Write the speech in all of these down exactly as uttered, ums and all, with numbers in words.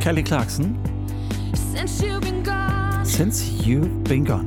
Kelly Clarkson. Since you've been gone. Since you've been gone.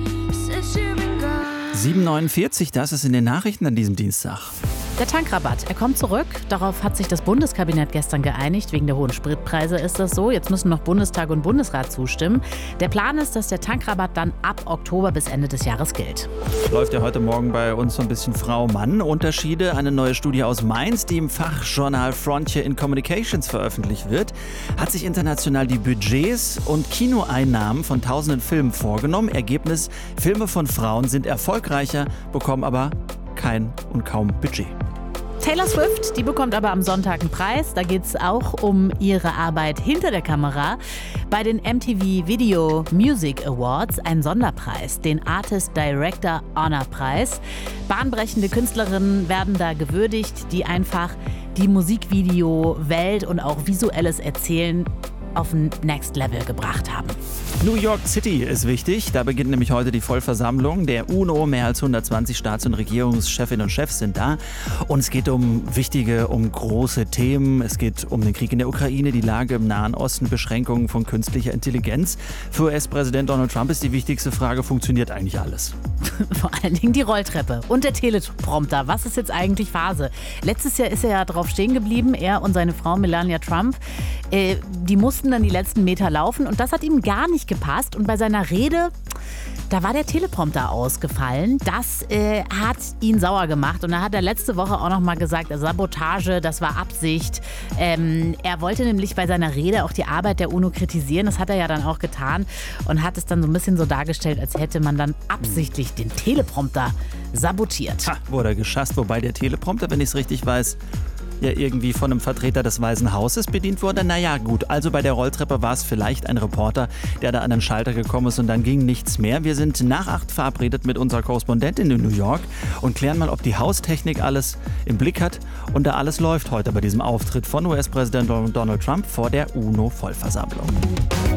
Since you've been gone. sieben Uhr neunundvierzig, das ist in den Nachrichten an diesem Dienstag. Der Tankrabatt, er kommt zurück. Darauf hat sich das Bundeskabinett gestern geeinigt. Wegen der hohen Spritpreise ist das so. Jetzt müssen noch Bundestag und Bundesrat zustimmen. Der Plan ist, dass der Tankrabatt dann ab Oktober bis Ende des Jahres gilt. Läuft ja heute Morgen bei uns so ein bisschen Frau-Mann-Unterschiede. Eine neue Studie aus Mainz, die im Fachjournal Frontier in Communications veröffentlicht wird, hat sich international die Budgets und Kinoeinnahmen von tausenden Filmen vorgenommen. Ergebnis: Filme von Frauen sind erfolgreicher, bekommen aber kein und kaum Budget. Taylor Swift, die bekommt aber am Sonntag einen Preis. Da geht es auch um ihre Arbeit hinter der Kamera. Bei den M T V Video Music Awards ein Sonderpreis, den Artist Director Honor Preis. Bahnbrechende Künstlerinnen werden da gewürdigt, die einfach die Musikvideo-Welt und auch visuelles Erzählen auf ein Next Level gebracht haben. New York City ist wichtig. Da beginnt nämlich heute die Vollversammlung der UNO. Mehr als hundertzwanzig Staats- und Regierungschefinnen und Chefs sind da. Und es geht um wichtige, um große Themen. Es geht um den Krieg in der Ukraine, die Lage im Nahen Osten, Beschränkungen von künstlicher Intelligenz. Für U S-Präsident Donald Trump ist die wichtigste Frage: Funktioniert eigentlich alles? Vor allen Dingen die Rolltreppe und der Teleprompter. Was ist jetzt eigentlich Phase? Letztes Jahr ist er ja drauf stehen geblieben, er und seine Frau Melania Trump. Äh, die mussten dann die letzten Meter laufen und das hat ihm gar nicht gepasst. Und bei seiner Rede, da war der Teleprompter ausgefallen. Das äh, hat ihn sauer gemacht. Und da hat er letzte Woche auch noch mal gesagt, Sabotage, das war Absicht. Ähm, er wollte nämlich bei seiner Rede auch die Arbeit der UNO kritisieren. Das hat er ja dann auch getan und hat es dann so ein bisschen so dargestellt, als hätte man dann absichtlich den Teleprompter sabotiert. Ha, wurde geschasst, wobei der Teleprompter, wenn ich es richtig weiß, ja irgendwie von einem Vertreter des Weißen Hauses bedient wurde. Naja, gut, also bei der Rolltreppe war es vielleicht ein Reporter, der da an den Schalter gekommen ist und dann ging nichts mehr. Wir sind nach acht verabredet mit unserer Korrespondentin in New York und klären mal, ob die Haustechnik alles im Blick hat und da alles läuft heute bei diesem Auftritt von U S-Präsident Donald Trump vor der UNO-Vollversammlung.